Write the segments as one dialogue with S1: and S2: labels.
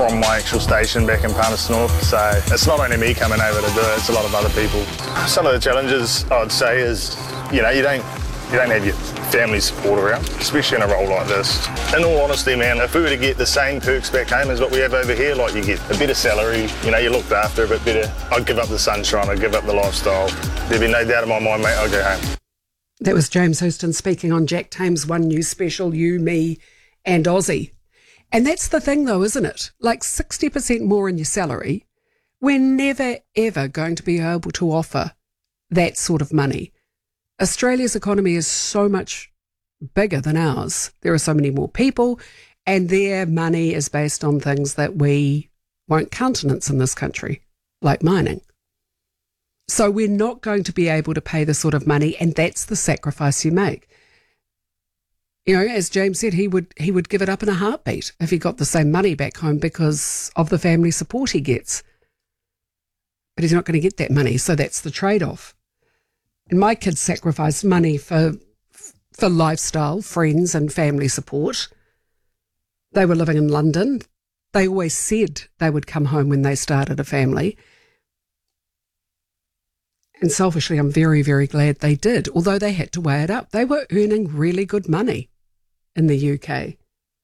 S1: from my actual station back in Palmerston North. So it's not only me coming over to do it, it's a lot of other people. Some of the challenges I would say is, you don't have your family support around, especially in a role like this. In all honesty, man, if we were to get the same perks back home as what we have over here, like you get a better salary, you're looked after a bit better, I'd give up the sunshine, I'd give up the lifestyle. There'd be no doubt in my mind, mate, I'd go home.
S2: That was James Houston speaking on Jack Thames' One News special, You, Me and Aussie. And that's the thing though, isn't it? Like 60% more in your salary, we're never ever going to be able to offer that sort of money. Australia's economy is so much bigger than ours. There are so many more people, and their money is based on things that we won't countenance in this country, like mining. So we're not going to be able to pay the sort of money, and that's the sacrifice you make. As James said, he would give it up in a heartbeat if he got the same money back home because of the family support he gets. But he's not going to get that money, so that's the trade-off. And my kids sacrificed money for lifestyle, friends and family support. They were living in London. They always said they would come home when they started a family. And selfishly, I'm very, very glad they did, although they had to weigh it up. They were earning really good money in the UK.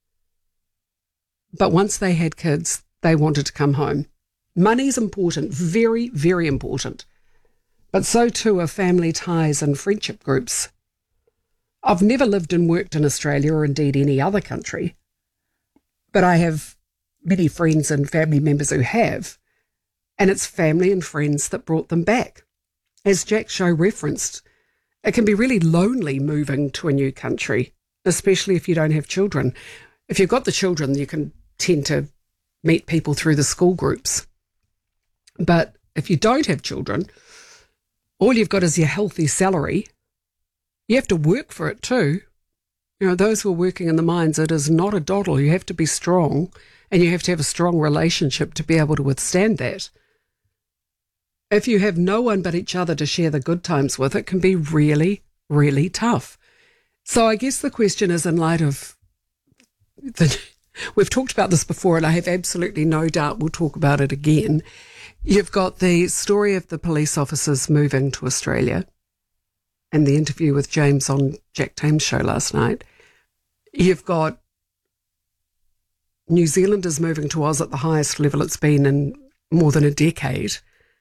S2: But once they had kids, they wanted to come home. Money's important, very, very important. But so too are family ties and friendship groups. I've never lived and worked in Australia or indeed any other country, but I have many friends and family members who have, and it's family and friends that brought them back. As Jack's show referenced, it can be really lonely moving to a new country, especially if you don't have children. If you've got the children, you can tend to meet people through the school groups. But if you don't have children, all you've got is your healthy salary. You have to work for it too. Those who are working in the mines, it is not a doddle. You have to be strong, and you have to have a strong relationship to be able to withstand that. If you have no one but each other to share the good times with, it can be really, really tough. So I guess the question is, in light of we've talked about this before, and I have absolutely no doubt we'll talk about it again. You've got the story of the police officers moving to Australia and the interview with James on Jack Thames' show last night. You've got New Zealanders moving to Oz at the highest level it's been in more than a decade.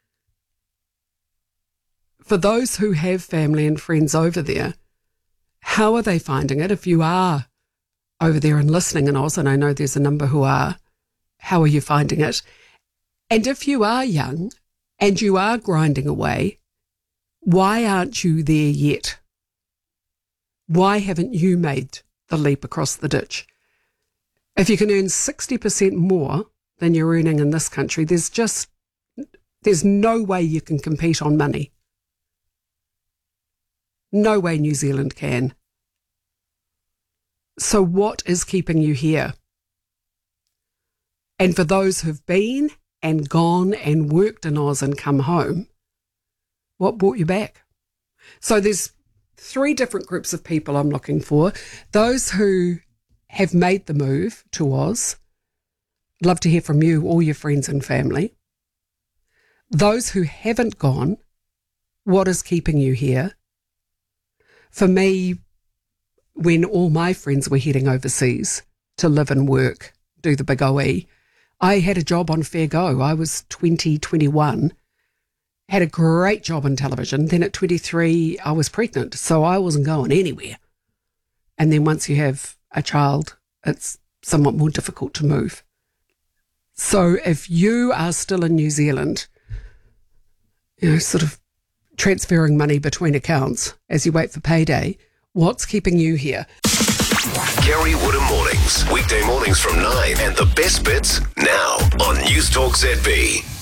S2: For those who have family and friends over there, how are they finding it? If you are over there and listening in Oz, and I know there's a number who are, how are you finding it? And if you are young and you are grinding away, why aren't you there yet? Why haven't you made the leap across the ditch? If you can earn 60% more than you're earning in this country, there's no way you can compete on money. No way New Zealand can. So what is keeping you here? And for those who've been and gone and worked in Oz and come home, what brought you back? So there's 3 different groups of people I'm looking for. Those who have made the move to Oz. I'd love to hear from you, all your friends and family. Those who haven't gone, what is keeping you here? For me, when all my friends were heading overseas to live and work, do the big OE, I had a job on Fair Go. I was 21, had a great job on television. Then at 23, I was pregnant, so I wasn't going anywhere. And then once you have a child, it's somewhat more difficult to move. So if you are still in New Zealand, sort of transferring money between accounts as you wait for payday, what's keeping you here?
S3: Kerry Woodham Mornings. Weekday mornings from 9 and the best bits now on News Talk ZB.